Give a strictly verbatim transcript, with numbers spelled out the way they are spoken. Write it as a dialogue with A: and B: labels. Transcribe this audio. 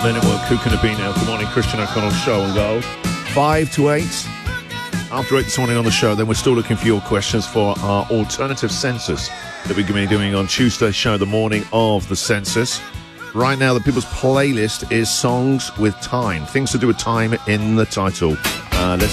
A: Men at Work, who can it be now? Good morning, Christian O'Connell show on Gold. Five to eight. After eight this morning on the show, then we're still looking for your questions for our alternative census that we're going to be doing on Tuesday's show, the morning of the census. Right now, the people's playlist is songs with time, things to do with time in the title. Uh, let's